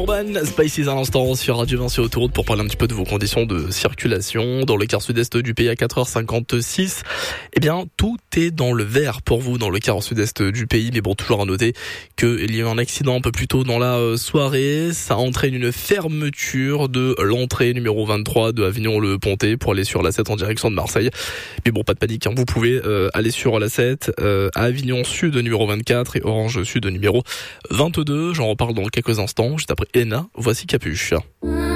Urban Spices à l'instant sur Radio Vinci Autoroute pour parler un petit peu de vos conditions de circulation. Dans le quart sud-est du pays à 4h56, eh bien, tout est dans le vert pour vous dans le quart sud-est du pays. Mais bon, toujours à noter qu'il y a eu un accident un peu plus tôt dans la soirée. Ça entraîne une fermeture de l'entrée numéro 23 de Avignon-le-Pontet pour aller sur la 7 en direction de Marseille. Mais bon, pas de panique, hein. Vous pouvez aller sur la 7 à Avignon Sud numéro 24 et Orange Sud numéro 22. J'en reparle dans quelques instants. Juste après Ena, voici Capuche.